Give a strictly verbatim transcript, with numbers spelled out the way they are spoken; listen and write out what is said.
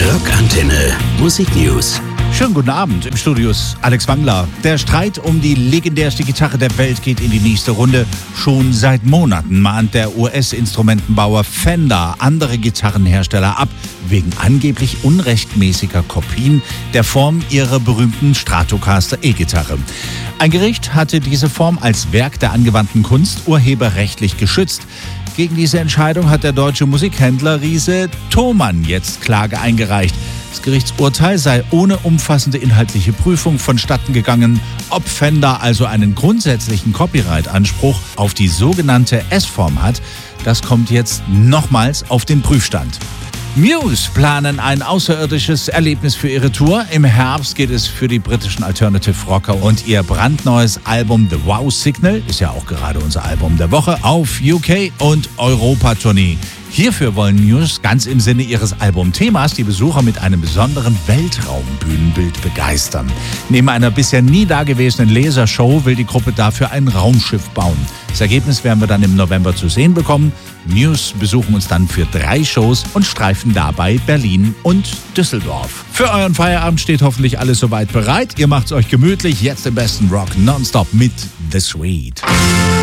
Rockantenne Musiknews. Schönen guten Abend, im Studio ist Alex Wangler. Der Streit um die legendärste Gitarre der Welt geht in die nächste Runde. Schon seit Monaten mahnt der U S-Instrumentenbauer Fender andere Gitarrenhersteller ab, wegen angeblich unrechtmäßiger Kopien der Form ihrer berühmten Stratocaster E-Gitarre. Ein Gericht hatte diese Form als Werk der angewandten Kunst urheberrechtlich geschützt. Gegen diese Entscheidung hat der deutsche Musikhändler Riese Thomann jetzt Klage eingereicht. Das Gerichtsurteil sei ohne umfassende inhaltliche Prüfung vonstatten gegangen. Ob Fender also einen grundsätzlichen Copyright-Anspruch auf die sogenannte S-Form hat, das kommt jetzt nochmals auf den Prüfstand. Muse planen ein außerirdisches Erlebnis für ihre Tour. Im Herbst geht es für die britischen Alternative Rocker und ihr brandneues Album The Wow Signal, ist ja auch gerade unser Album der Woche, auf U K- und Europa-Tournee. Hierfür wollen Muse ganz im Sinne ihres Albumthemas die Besucher mit einem besonderen Weltraumbühnenbild begeistern. Neben einer bisher nie dagewesenen Lasershow will die Gruppe dafür ein Raumschiff bauen. Das Ergebnis werden wir dann im November zu sehen bekommen. Muse besuchen uns dann für drei Shows und streifen dabei Berlin und Düsseldorf. Für euren Feierabend steht hoffentlich alles soweit bereit. Ihr macht's euch gemütlich. Jetzt im besten Rock nonstop mit The Sweet.